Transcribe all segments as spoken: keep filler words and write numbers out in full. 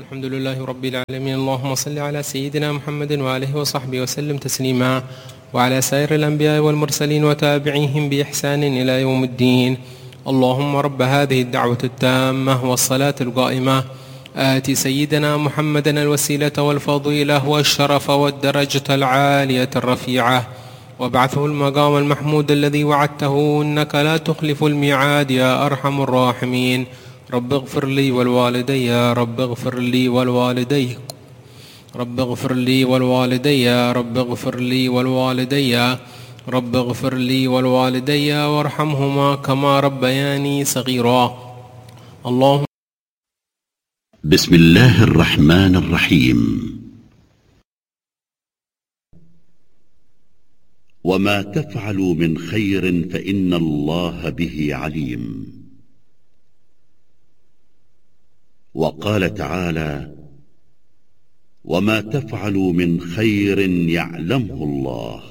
الحمد لله رب العالمين. اللهم صل على سيدنا محمد وآله وصحبه وسلم تسليما، وعلى سائر الأنبياء والمرسلين وتابعيهم بإحسان إلى يوم الدين. اللهم رب هذه الدعوة التامة والصلاة القائمة آت سيدنا محمدا الوسيلة والفضيلة والشرف والدرجة العالية الرفيعة، وابعثه المقام المحمود الذي وعدته إنك لا تخلف الميعاد يا أرحم الراحمين. رب اغفر لي والوالدي يا رب اغفر لي والوالدي رب اغفر لي والوالدي رب اغفر لي والوالدي رب اغفر لي والوالدي وارحمهما كما ربياني صغيرا. اللهم بسم الله الرحمن الرحيم. وما تفعلوا من خير فإن الله به عليم. وقال تعالى: وما تفعلوا من خير يعلمه الله.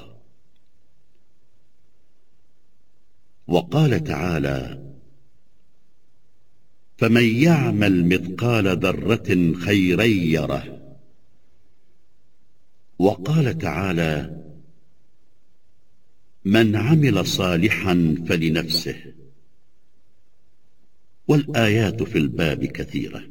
وقال تعالى: فمن يعمل مثقال ذرة خيرا يره. وقال تعالى: من عمل صالحا فلنفسه. والآيات في الباب كثيرة،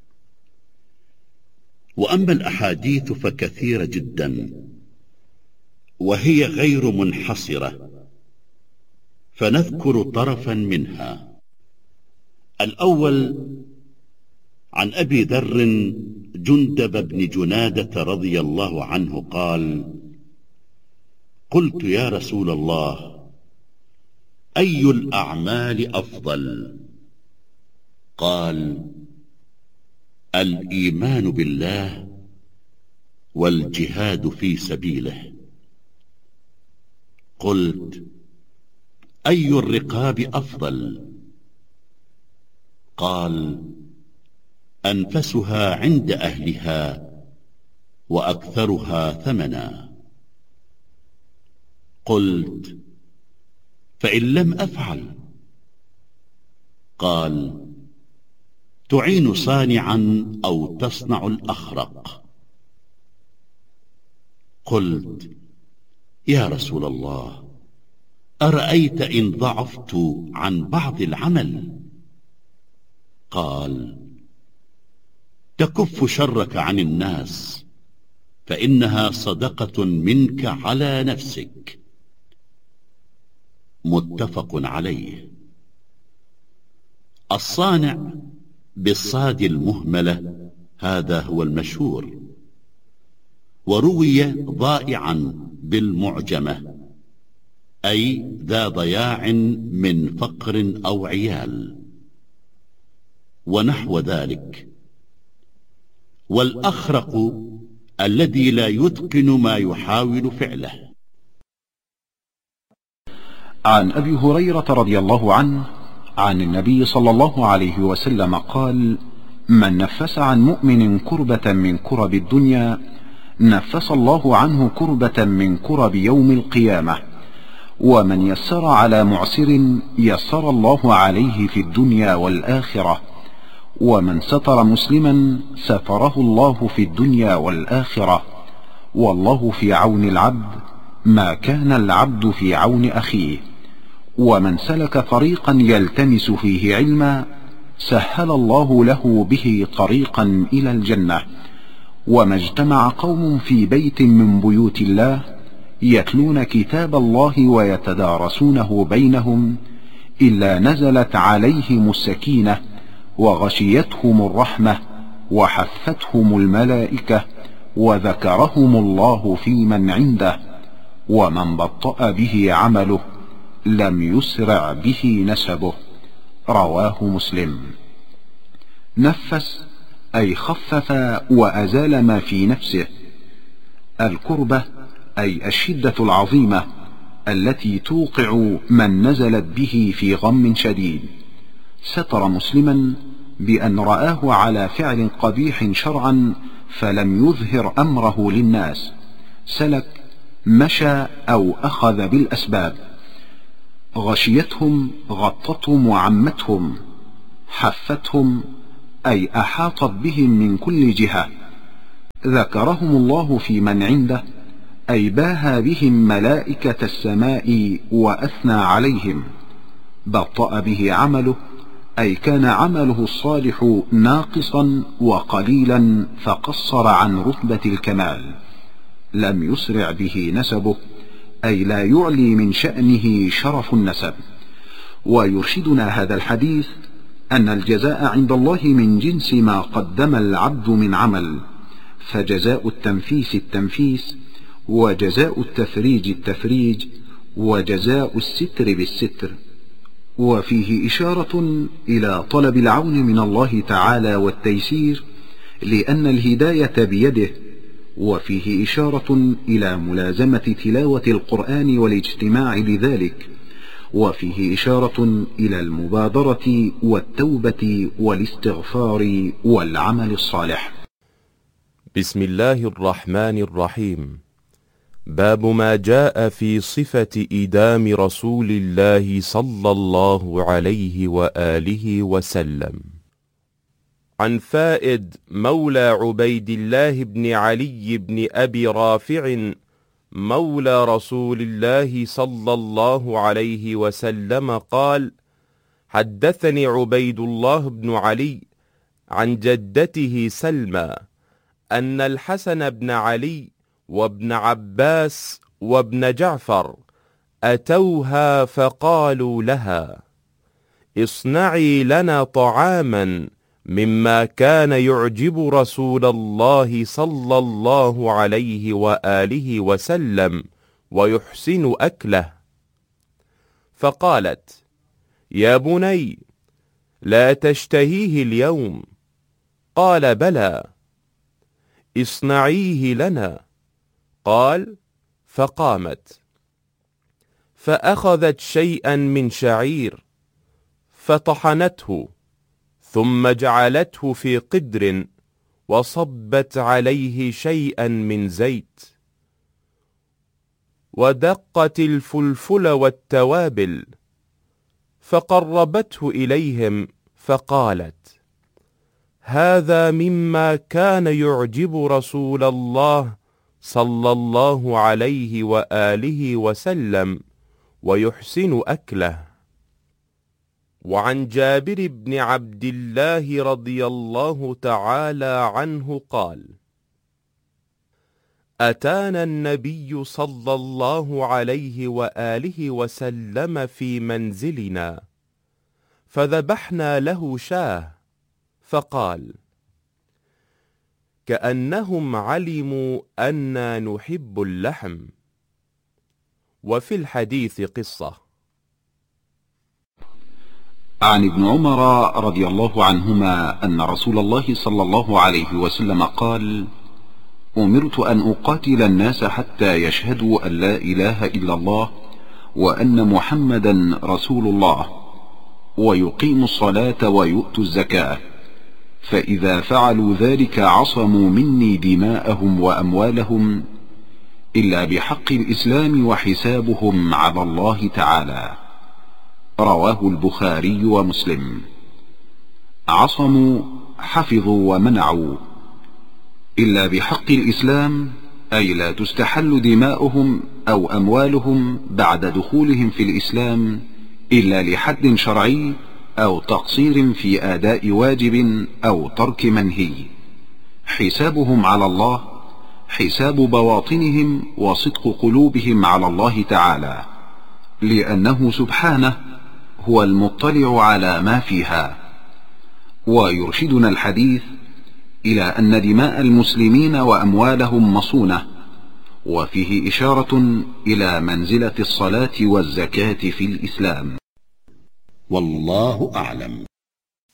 وأما الأحاديث فكثيرة جدا، وهي غير منحصرة، فنذكر طرفا منها. الأول عن أبي ذر جندب بن جنادة رضي الله عنه قال: قلت يا رسول الله، أي الأعمال أفضل؟ قال: الإيمان بالله والجهاد في سبيله. قلت: أي الرقاب أفضل؟ قال: أنفسها عند أهلها وأكثرها ثمنا. قلت: فإن لم أفعل؟ قال: تعين صانعا أو تصنع الأخرق. قلت: يا رسول الله، أرأيت إن ضعفت عن بعض العمل؟ قال: تكف شرك عن الناس، فإنها صدقة منك على نفسك. متفق عليه. الصانع بالصاد المهملة هذا هو المشهور، وروي ضائعا بالمعجمة، أي ذا ضياع من فقر أو عيال ونحو ذلك. والأخرق الذي لا يتقن ما يحاول فعله. عن أبي هريرة رضي الله عنه عن النبي صلى الله عليه وسلم قال: من نفس عن مؤمن كربة من كرب الدنيا نفس الله عنه كربة من كرب يوم القيامة. ومن يسر على معسر يسر الله عليه في الدنيا والآخرة. ومن ستر مسلما ستره الله في الدنيا والآخرة. والله في عون العبد ما كان العبد في عون أخيه. ومن سلك طريقا يلتمس فيه علما سهل الله له به طريقا إلى الجنة. وما اجتمع قوم في بيت من بيوت الله يتلون كتاب الله ويتدارسونه بينهم إلا نزلت عليهم السكينة وغشيتهم الرحمة وحفتهم الملائكة وذكرهم الله في من عنده. ومن بطأ به عمله لم يسرع به نسبه. رواه مسلم. نفس أي خفف وأزال ما في نفسه. الكربة أي الشدة العظيمة التي توقع من نزلت به في غم شديد. ستر مسلما بأن رآه على فعل قبيح شرعا فلم يظهر أمره للناس. سلك، مشى أو أخذ بالأسباب. غشيتهم غطتهم وعمتهم. حفتهم أي أحاطت بهم من كل جهة. ذكرهم الله في من عنده، أي باهى بهم ملائكة السماء وأثنى عليهم. بطأ به عمله، أي كان عمله الصالح ناقصا وقليلا فقصر عن رتبة الكمال. لم يسرع به نسبه، أي لا يعلي من شأنه شرف النسب. ويرشدنا هذا الحديث أن الجزاء عند الله من جنس ما قدم العبد من عمل، فجزاء التنفيس التنفيس، وجزاء التفريج التفريج، وجزاء الستر بالستر. وفيه إشارة إلى طلب العون من الله تعالى والتيسير، لأن الهداية بيده. وفيه إشارة إلى ملازمة تلاوة القرآن والاجتماع لذلك. وفيه إشارة إلى المبادرة والتوبة والاستغفار والعمل الصالح. بسم الله الرحمن الرحيم. باب ما جاء في صفة إدام رسول الله صلى الله عليه وآله وسلم. عن فائد مولى عبيد الله بن علي بن أبي رافع مولى رسول الله صلى الله عليه وسلم قال: حدثني عبيد الله بن علي عن جدته سلمى أن الحسن بن علي وابن عباس وابن جعفر أتوها فقالوا لها: اصنعي لنا طعاما مما كان يعجب رسول الله صلى الله عليه وآله وسلم ويحسن أكله. فقالت: يا بني، لا تشتهيه اليوم؟ قال: بلى. اصنعيه لنا. قال: فقامت فأخذت شيئا من شعير فطحنته، ثم جعلته في قدر وصبت عليه شيئا من زيت، ودقت الفلفل والتوابل، فقربته إليهم فقالت: هذا مما كان يعجب رسول الله صلى الله عليه وآله وسلم ويحسن أكله. وعن جابر بن عبد الله رضي الله تعالى عنه قال: أتانا النبي صلى الله عليه وآله وسلم في منزلنا فذبحنا له شاه، فقال: كأنهم علموا أنا نحب اللحم. وفي الحديث قصة. عن ابن عمر رضي الله عنهما أن رسول الله صلى الله عليه وسلم قال: أمرت أن أقاتل الناس حتى يشهدوا أن لا إله إلا الله وأن محمدا رسول الله، ويقيموا الصلاة ويؤتوا الزكاة، فإذا فعلوا ذلك عصموا مني دماءهم وأموالهم إلا بحق الإسلام وحسابهم على الله تعالى. رواه البخاري ومسلم. عصموا حفظوا ومنعوا، إلا بحق الإسلام أي لا تستحل دماؤهم أو أموالهم بعد دخولهم في الإسلام إلا لحد شرعي أو تقصير في أداء واجب أو ترك منهي. حسابهم على الله حساب بواطنهم وصدق قلوبهم على الله تعالى، لأنه سبحانه هو المطلع على ما فيها. ويرشدنا الحديث إلى أن دماء المسلمين وأموالهم مصونة، وفيه إشارة إلى منزلة الصلاة والزكاة في الإسلام. والله أعلم.